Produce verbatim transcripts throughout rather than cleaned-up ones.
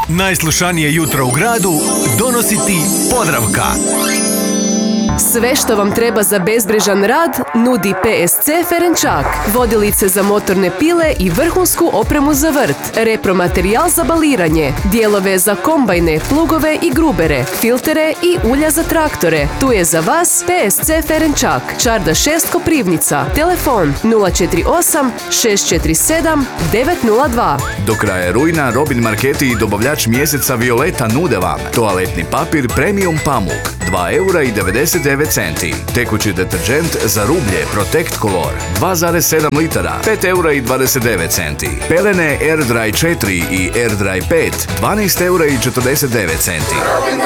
Najslušanije jutro u gradu donosi ti Podravka. Sve što vam treba za bezbrižan rad nudi P S C Ferenčak. Vodilice za motorne pile i vrhunsku opremu za vrt. Repromaterijal za baliranje. Dijelove za kombajne, plugove i grubere. Filtere i ulja za traktore. Tu je za vas P S C Ferenčak. Čarda šest Koprivnica. Telefon nula četiri osam šest četiri sedam devet nula dva. Do kraja rujna Robin Marketi i dobavljač mjeseca Violeta nude vam toaletni papir Premium Pamuk dva eura i devedeset devet centi. Tekući deterđent za rublje Protect Color dva zarez sedam litara pet eura i dvadeset devet centi. Pelene Air Dry četiri i Air Dry pet dvanaest eura i četrdeset devet centi.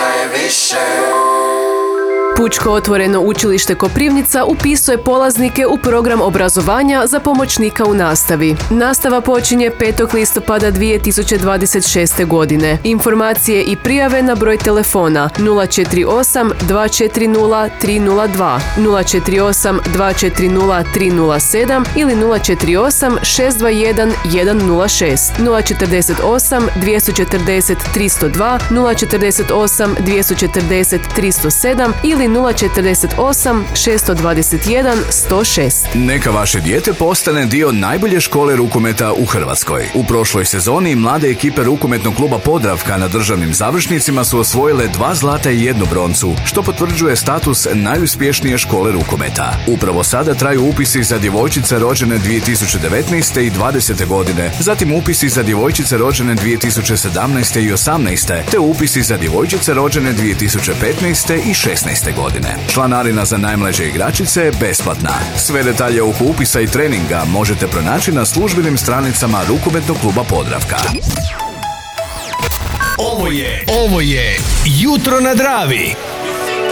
Pučko otvoreno učilište Koprivnica upisuje polaznike u program obrazovanja za pomoćnika u nastavi. Nastava počinje petog listopada dvije tisuće dvadeset šeste. godine. Informacije i prijave na broj telefona nula četiri osam dva četiri nula tri nula dva, nula četiri osam dva četiri nula tri nula sedam ili nula četiri osam šest dva jedan jedan nula šest, nula četiri osam dva četiri nula tri nula dva, nula četiri osam dva četiri nula tri nula sedam ili nula četiri osam šest dva jedan jedan sto šest. Neka vaše dijete postane dio najbolje škole rukometa u Hrvatskoj. U prošloj sezoni mlade ekipe rukometnog kluba Podravka na državnim završnicima su osvojile dva zlata i jednu broncu, što potvrđuje status najuspješnije škole rukometa. Upravo sada traju upisi za djevojčice rođene dvije tisuće devetnaeste. i dvadesete. godine, zatim upisi za djevojčice rođene dvije tisuće sedamnaeste. i osamnaeste. te upisi za djevojčice rođene dvije tisuće petnaeste. i šesnaeste. godine. Članarina za najmlađe igračice je besplatna. Sve detalje oko upisa i treninga možete pronaći na službenim stranicama rukometnog kluba Podravka. Ovo je, ovo je Jutro na Dravi.